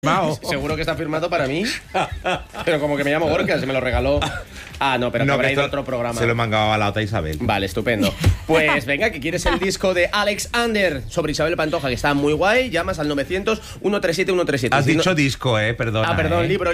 Seguro que está firmado para mí. Pero como que me llamo Gorka, se me lo regaló. Ah, no, pero no, habrá ido a otro programa. Se lo mangaba a la otra Isabel. Vale, estupendo. Pues venga, que quieres el disco de Alexander sobre Isabel Pantoja, que está muy guay. Llamas al 900-137-137. Has dicho disco, perdona. Ah, perdón, libro.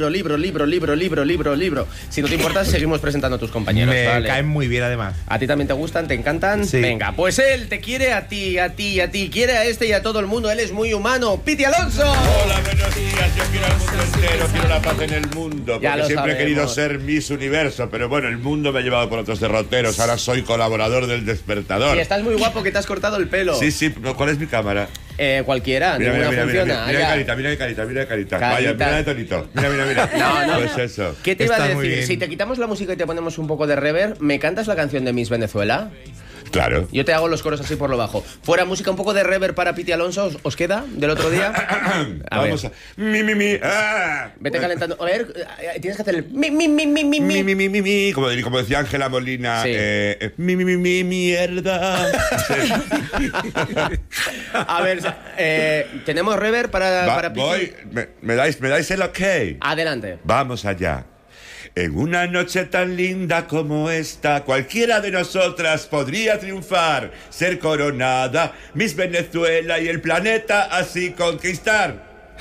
Si no te importa, seguimos presentando a tus compañeros. Me caen muy bien, además. ¿A ti también te gustan? ¿Te encantan? Sí. Venga, pues él te quiere a ti. Quiere a este y a todo el mundo. Él es muy humano. ¡Piti Alonso! Hola, buenos días. Yo quiero al mundo entero, quiero la paz en el mundo. Porque siempre he querido ser Miss Universo, pero bueno, el mundo me ha llevado por otros derroteros. Ahora soy colaborador del Despertador. Y estás muy guapo, que te has cortado el pelo. Sí. ¿Cuál es mi cámara? Cualquiera, ninguna funciona. Mira qué carita. Vaya, mira de tonito. Mira. No. Pues eso. ¿Qué te iba a decir? Si te quitamos la música y te ponemos un poco de reverb, ¿me cantas la canción de Miss Venezuela? Claro. Yo te hago los coros así por lo bajo. Fuera música, un poco de reverb para Piti Alonso. ¿Os queda del otro día? Vamos a... Vete calentando. A ver, tienes que hacer el mi. Como decía Ángela Molina. Sí. Mierda. A ver, tenemos reverb para Piti. ¿Me dais el ok? Adelante. Vamos allá. En una noche tan linda como esta, cualquiera de nosotras podría triunfar, ser coronada, Miss Venezuela y el planeta así conquistar.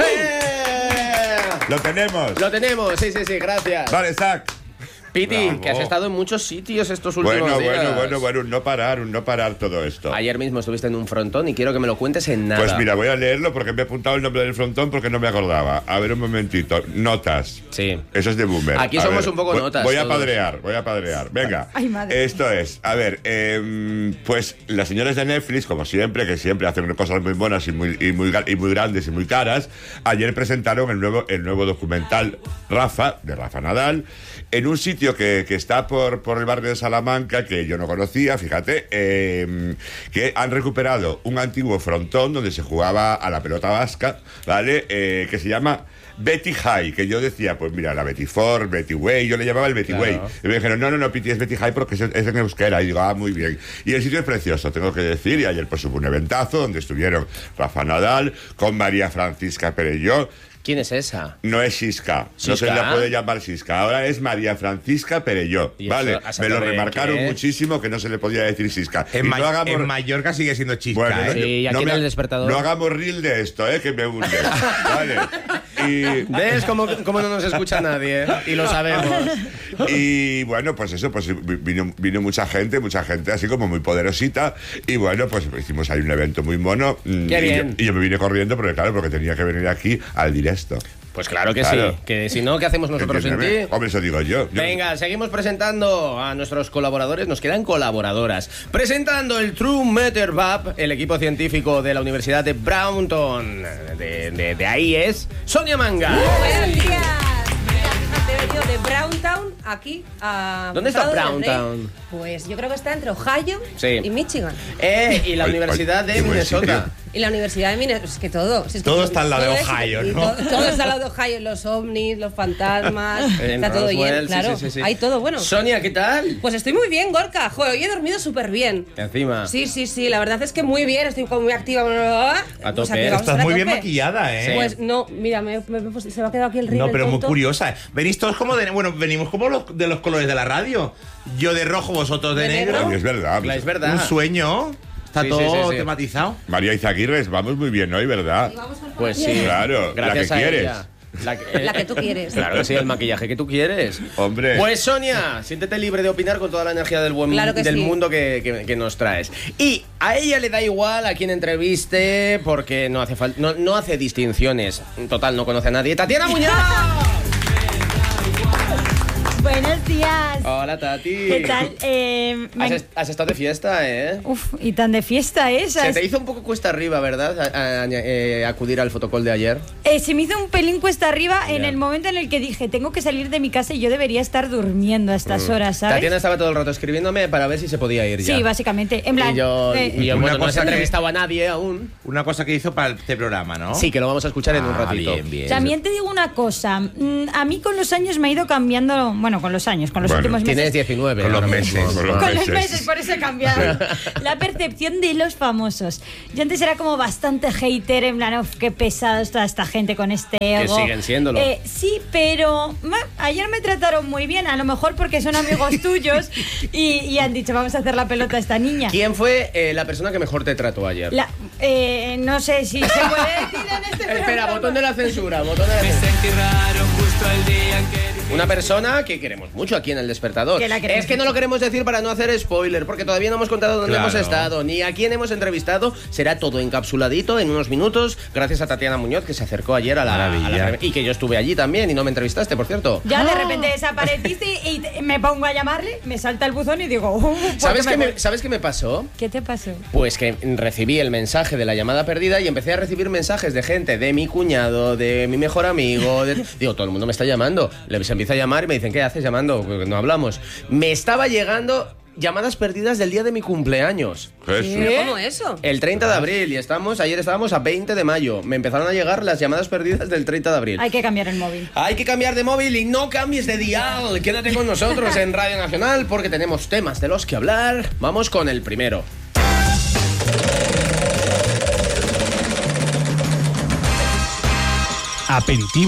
¿Lo tenemos? Lo tenemos, sí, gracias. Vale, Zach. Piti, Bravo. que has estado en muchos sitios estos últimos días. Bueno, no parar todo esto. Ayer mismo estuviste en un frontón y quiero que me lo cuentes en nada. Pues mira, voy a leerlo porque me he apuntado el nombre del frontón porque no me acordaba. A ver, un momentito. Notas. Sí. Eso es de Boomer. Aquí somos un poco notas. Voy a padrear. Venga. Ay, madre. Esto es, a ver, pues las señoras de Netflix, como siempre, que siempre hacen cosas muy buenas y muy grandes y muy caras, ayer presentaron el nuevo documental de Rafa Nadal, en un sitio que está por el barrio de Salamanca, que yo no conocía, fíjate, que han recuperado un antiguo frontón donde se jugaba a la pelota vasca, ¿vale? Que se llama Betty High, que yo decía, pues mira, la Betty Ford, Betty Way, yo le llamaba el Betty Way. Y me dijeron, no, Piti, es Betty High porque es en euskera. Y digo, muy bien. Y el sitio es precioso, tengo que decir, y ayer pues hubo un eventazo donde estuvieron Rafa Nadal con María Francisca Perelló. ¿Quién es esa? No es Xisca, no se la puede llamar Xisca, ahora es María Francisca Perelló, ¿vale? Me lo remarcaron muchísimo que no se le podía decir Xisca. En Mallorca sigue siendo Xisca, bueno, sí, aquí en el Despertador. No hagamos reel de esto, que me hunde. Vale. ¿Ves cómo no nos escucha nadie? Y lo sabemos. Y bueno, pues eso, pues vino mucha gente así como muy poderosita. Y bueno, pues hicimos ahí un evento muy mono. Qué bien. Y yo me vine corriendo porque tenía que venir aquí al directo. Pues claro que sí, que si no, ¿qué hacemos nosotros sin ti? Hombre, eso digo yo. Venga, seguimos presentando a nuestros colaboradores, nos quedan colaboradoras. Presentando el True Matter Lab, el equipo científico de la Universidad de Brownton. De ahí es Sonia Manga. Buenos días. Yo de Browntown aquí a... ¿Dónde está Browntown? Pues yo creo que está entre Ohio y Michigan. Y la Universidad de Minnesota. Y la Universidad de Minnesota, es que todo. Todo está al lado de Ohio, ¿no? Todo está al lado de Ohio, los ovnis, los fantasmas, está todo bien, claro. Sí. Hay todo bueno. Sonia, ¿qué tal? Pues estoy muy bien, Gorka. Joder, hoy he dormido súper bien. Encima. Sí, la verdad es que muy bien, estoy como muy activa. A tope. O sea, estás muy bien maquillada, Sí. Pues no, mira, se me ha quedado aquí el río. No, pero muy curiosa. Venís todos como venimos como de los colores de la radio. Yo de rojo, vosotros de negro. Es verdad. Es verdad. Un sueño. Está todo tematizado. María Izaguirre, vamos muy bien hoy, ¿verdad? Pues sí. Claro, gracias la que quieres. Ella. La que tú quieres. Claro que sí, el maquillaje que tú quieres. Hombre. Pues Sonia, siéntete libre de opinar con toda la energía del mundo que nos traes. Y a ella le da igual a quien entreviste porque no hace no hace distinciones. En total, no conoce a nadie. ¡Tatiana Muñoz! Buenos días. Hola, Tati. ¿Qué tal? Has estado de fiesta, ¿eh? Uf, y tan de fiesta esa. Se te hizo un poco cuesta arriba, ¿verdad? Acudir al fotocall de ayer. Se me hizo un pelín cuesta arriba en el momento en el que dije, tengo que salir de mi casa y yo debería estar durmiendo a estas horas, ¿sabes? Tatiana estaba todo el rato escribiéndome para ver si se podía ir ya. Sí, básicamente. En plan, Y yo bueno, no se ha que- entrevistado a nadie aún. Una cosa que hizo para este programa, ¿no? Sí, que lo vamos a escuchar en un ratito. Bien. También te digo una cosa. A mí con los años me ha ido cambiando, bueno, con los años, con los últimos meses. Tienes 19. Con los meses. Con los meses, por eso he cambiado. La percepción de los famosos. Yo antes era como bastante hater, en plan, qué pesados toda esta gente con este ego. Que siguen siéndolo. Sí, pero ayer me trataron muy bien, a lo mejor porque son amigos tuyos y han dicho, vamos a hacer la pelota a esta niña. ¿Quién fue la persona que mejor te trató ayer? No sé si se puede decir en este programa. Espera, botón de la censura, Una persona que queremos mucho aquí en El Despertador. Es que no lo queremos decir para no hacer spoiler, porque todavía no hemos contado dónde hemos estado, ni a quién hemos entrevistado. Será todo encapsuladito en unos minutos, gracias a Tatiana Muñoz, que se acercó ayer a la y que yo estuve allí también y no me entrevistaste, por cierto. Ya de repente desapareciste y me pongo a llamarle, me salta el buzón y digo... ¿Sabes qué me pasó? ¿Qué te pasó? Pues que recibí el mensaje de la llamada perdida y empecé a recibir mensajes de gente, de mi cuñado, de mi mejor amigo, digo, todo el mundo me está llamando. Se empieza a llamar y me dicen, ¿qué haces llamando? No hablamos. Me estaba llegando llamadas perdidas del día de mi cumpleaños. ¿Pero cómo eso? El 30 de abril y ayer estábamos a 20 de mayo. Me empezaron a llegar las llamadas perdidas del 30 de abril. Hay que cambiar el móvil. Hay que cambiar de móvil y no cambies de dial. Quédate con nosotros en Radio Nacional porque tenemos temas de los que hablar. Vamos con el primero. Aperitivo